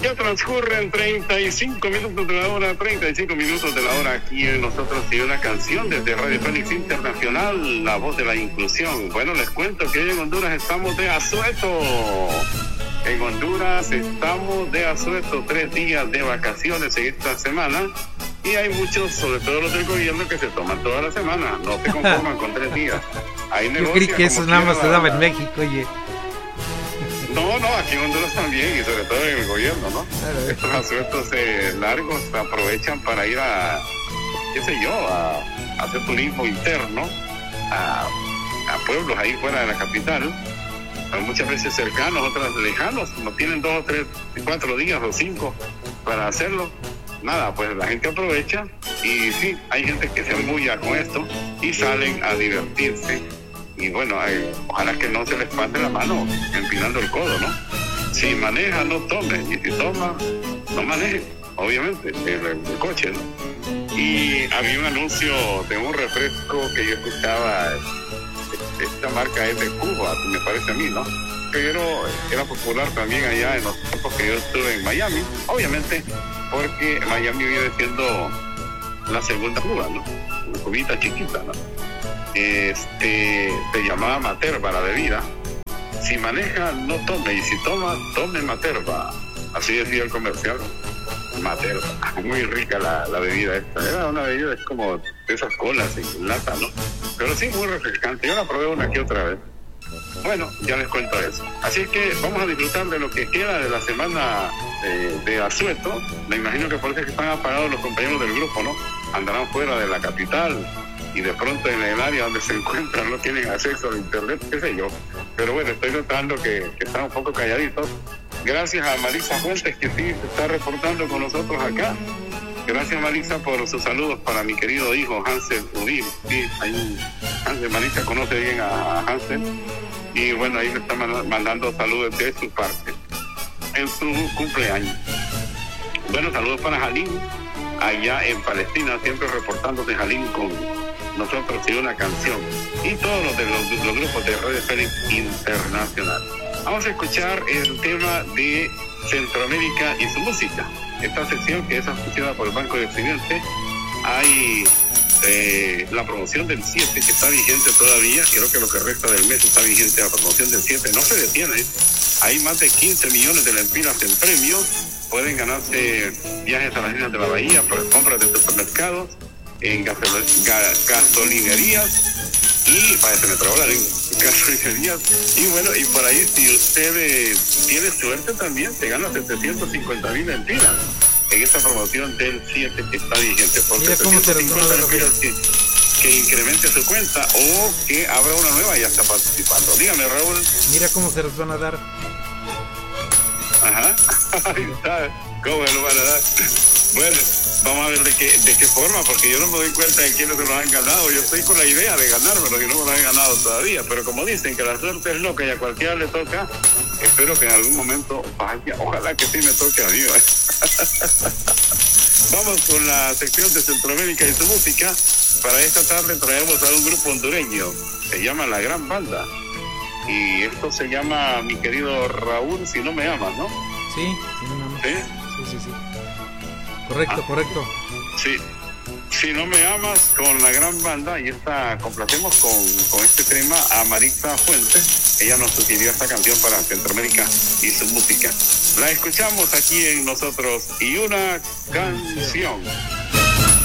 Ya transcurren 35 minutos de la hora, 35 minutos de la hora aquí en nosotros y una canción desde Radio Fénix Internacional, la voz de la inclusión. Bueno, les cuento que hoy en Honduras estamos de asueto. En Honduras estamos de asueto, 3 días de vacaciones en esta semana. Y hay muchos, sobre todo los del gobierno, que se toman toda la semana, no se conforman con 3 días. Hay Yo creí que eso nada más se daba en México, oye. No, aquí en Honduras también, y sobre todo en el gobierno, ¿no? Estos asuetos largos aprovechan para ir a, qué sé yo, a hacer turismo interno, a pueblos ahí fuera de la capital, muchas veces cercanos, otras lejanos, no tienen 2 o 3, 4 días o 5 para hacerlo. Nada, pues la gente aprovecha y sí, hay gente que se orgulla con esto y salen a divertirse. Y bueno, ojalá que no se les pase la mano empinando el codo, ¿no? Si maneja, no tome, y si toma, no maneje, obviamente, el coche, ¿no? Y había un anuncio de un refresco que yo escuchaba, esta marca es de Cuba, me parece a mí, ¿no? Pero era popular también allá en los tiempos que yo estuve en Miami, obviamente, porque Miami viene siendo la segunda Cuba, ¿no? Una cubita chiquita, ¿no? Se llamaba Materva la bebida. Si maneja, no tome, y si toma, tome Materva. Así decía el comercial. Materva, muy rica la bebida esta. Era una bebida, es como de esas colas en lata, ¿no? Pero sí, muy refrescante. Yo la probé una que otra vez. Bueno, ya les cuento eso. Así es que vamos a disfrutar de lo que queda de la semana de asueto. Me imagino que por eso es que están apagados los compañeros del grupo, ¿no? Andarán fuera de la capital y de pronto en el área donde se encuentran no tienen acceso al internet, qué sé yo. Pero bueno, estoy notando que están un poco calladitos. Gracias a Marisa Fuentes, que sí se está reportando con nosotros acá. Gracias, Marisa, por sus saludos para mi querido hijo Hansel Uribe. Sí, Marisa conoce bien a Hansel. Y bueno, ahí le está mandando saludos de su parte en su cumpleaños. Bueno, saludos para Jalín, allá en Palestina, siempre reportándose Jalín con nosotros y una canción. Y todos los de los grupos de Radio Fénix Internacional. Vamos a escuchar el tema de Centroamérica y su música. Esta sección que es auspiciada por el Banco de Occidente. Hay la promoción del 7 que está vigente todavía. Creo que lo que resta del mes está vigente la promoción del 7. No se detiene. Hay más de 15 millones de lempiras en premios. Pueden ganarse viajes a las islas de la Bahía por compras de supermercados, en gasolinerías y para se me trabó la lengua, gasolinerías. Y bueno, y por ahí si usted tiene suerte también se gana 750,000 lempiras en esta promoción del 7 que está vigente. Por 750 lempiras que incremente su cuenta o que abra una nueva y ya está participando. Dígame, Raúl. Mira cómo se los van a dar. Ajá, ahí está, ¿cómo se lo van a dar? Bueno, vamos a ver de qué forma, porque yo no me doy cuenta de quiénes se los han ganado. Yo estoy con la idea de ganármelo y no me lo han ganado todavía, pero como dicen que la suerte es loca y a cualquiera le toca, espero que en algún momento vaya, ojalá que sí me toque a mí. Vamos con la sección de Centroamérica y su música. Para esta tarde traemos a un grupo hondureño, se llama La Gran Banda. Y esto se llama, mi querido Raúl, Si No Me Amas, ¿no? Sí, Si No Me Amas. ¿Sí? Sí. Correcto. Sí, Si No Me Amas con La Gran Banda. Y complacemos con este tema a Marisa Fuentes. Ella nos sugirió esta canción para Centroamérica y su música. La escuchamos aquí en nosotros y una canción.